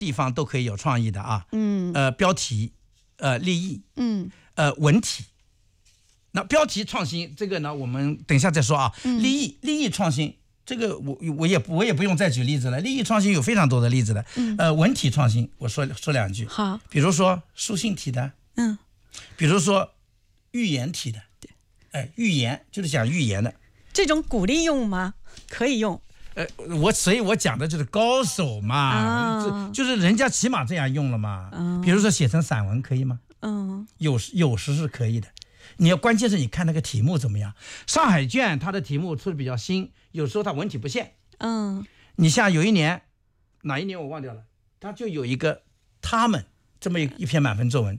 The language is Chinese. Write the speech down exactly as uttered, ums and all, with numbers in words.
地方都可以有创意的啊。 嗯， 呃，标题，呃，立意， 嗯， 呃，文体。那标题创新这个呢，我们等一下再说啊。 嗯、 立意，立意创新，这个我我也我也不用再举例子了。立意创新有非常多的例子的。 嗯、 呃，文体创新，我说说两句。 好， 比如说书信体的， 嗯， 比如说寓言体的，哎，寓言就是讲寓言的。 这种鼓励用吗？可以用。 呃，我所以，我讲的就是高手嘛， 啊、 就是人家起码这样用了嘛。 嗯、 比如说写成散文可以吗？ 嗯， 有时有时是可以的。你要关键是你看那个题目怎么样。上海卷它的题目出的比较新，有时候它文体不限。 嗯， 你像有一年哪一年我忘掉了，它就有一个他们这么一一篇满分作文，